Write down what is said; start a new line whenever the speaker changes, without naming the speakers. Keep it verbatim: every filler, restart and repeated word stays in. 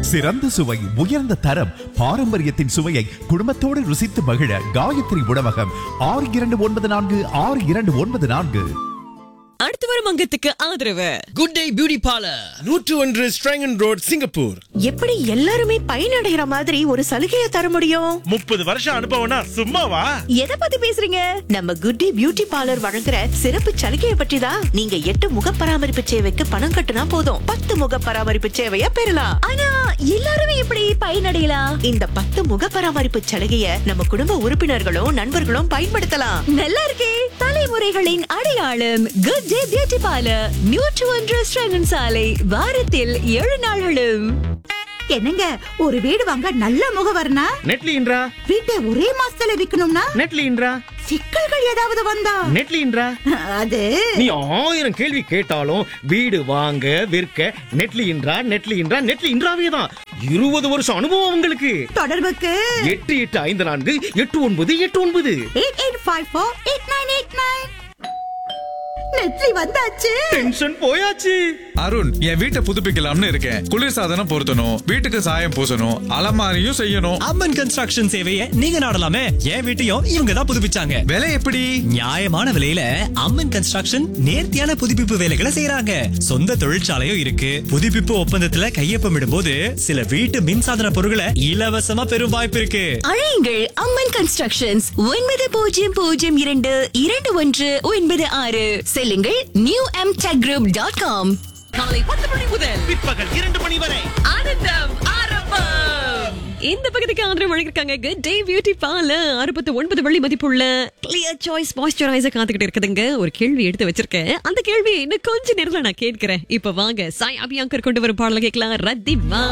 சிறந்த சுவை, உயர்ந்த தரம், பாரம்பரியத்தின் சுவையை குடும்பத்தோடு ருசித்து மகிழ காயத்ரி உணவகம். ஆறு இரண்டு ஒன்பது நான்கு ஆறு இரண்டு ஒன்பது நான்கு.
அடுத்து வரும் அங்கத்துக்கு ஆதரவு
குட் டே பியூட்டி பார்லர், நூற்று ஒன்று ஸ்ட்ராங்கன் ரோட், சிங்கப்பூர்.
எப்படி எல்லாருமே பயனடைகிற மாதிரி ஒரு சலுகையை தர முடியும்?
முப்பது வருஷம் அனுபவம்னா சும்மாவா?
எதை பத்தி பேசுறீங்க? நம்ம குட் டே பியூட்டி பார்லர் வழங்குற சிறப்பு சலுகையை பற்றி தான். நீங்க எட்டு முக பராமரிப்பு சேவைக்கு பணம் கட்டினா போதும், பத்து முக பராமரிப்பு சேவையை பெறலாம். ஆனா எல்லாருமே எப்படி பயனடையலாம்? இந்த பத்து முக பராமரிப்பு சலுகையை நம்ம குடும்ப உறுப்பினர்களும் நண்பர்களும் பயன்படுத்தலாம். நல்லா இருக்கே. தலைமுறைகளின் அடையாளம் குட் டே பியூட்டி பார்லர், நூற்று ஒன்று ஸ்ட்ராங்கன் சாலை, வாரத்தில் ஏழு நாள்களும்.
என்னங்க, ஒரு வீடு வாங்க நல்ல முகவர்னா
நெட்லின்றா,
வீட்டை ஒரே மாசத்துல விக்கணும்னா
நெட்லின்றா,
சிக்கல்கள் ஏதாவது வந்தா
நெட்லின்றா.
அது
நீ ஆயிரம் கேள்வி கேட்டாலும் வீடு வாங்க விற்க நெட்லின்றா நெட்லின்றா நெட்லின்றாவே தான். இருபது வருஷம் அனுபவம் உங்களுக்கு.
தொடர்புக்கு
எட்டு எட்டு ஐந்து நான்கு எட்டு ஒன்பது எட்டு ஒன்பது
eight eight five four eight nine eight nine. நெட்லி வந்தாச்சு.
டென்ஷன் போயாச்சு.
அருண், என் வீட்டை புதுப்பிக்கலாம்னு இருக்கேன். குளிர்சாதனம் பொருத்தணும், வீட்டுக்கு சாயம் பூசணும், அலமாரியும் செய்யணும்.
அம்மன் கன்ஸ்ட்ரக்ஷன் சேவையை நீங்க நாடலாமே. என் வீட்டையும் இவங்க தான் புதுப்பிச்சாங்க.
விலை எப்படி?
நியாயமான விலையில அம்மன் கன்ஸ்ட்ரக்ஷன் நேர்த்தியான புதுப்பிப்பு வேலைகளை செய்யறாங்க. சொந்த தொழிற்சாலையும் இருக்கு. புதுப்பிப்பு ஒப்பந்தத்துல கையொப்பமிடும் போது சில வீட்டு மின்சாதன பொருட்களை இலவசமா பெறும் வாய்ப்பு இருக்கு.
அழையுங்கள் அம்மன் கன்ஸ்ட்ரக்ஷன்ஸ் ஒன்பது பூஜ்ஜியம் பூஜ்ஜியம் இரண்டு இரண்டு ஒன்று ஒன்பது ஆறு. செல்லுங்கள் new M tech group dot com. காலை பத்து மணி முதல்
பிற்பகல் இரண்டு மணி வரை
ஆனந்தம் ஆரம்பம். இந்த பக்கத்துக்கு ஆதரவு வழங்கிருக்காங்க குட் டே பியூட்டி பார்லர். அறுபத்தி ஒன்பது வெள்ளி மதிப்புள்ள கிளியர் சாய்ஸ் மாய்ஸ்சரைசர் காத்துக்கிட்டு இருக்குதுங்க. ஒரு கேள்வி எடுத்து வச்சிருக்கேன். அந்த கேள்வி இன்னும் கொஞ்ச நேரத்துல நான் கேட்கிறேன். இப்ப வாங்க சாய் அபியாங்கர் கொண்டு வரும் பாடல கேட்கலாம். ரத்திமா.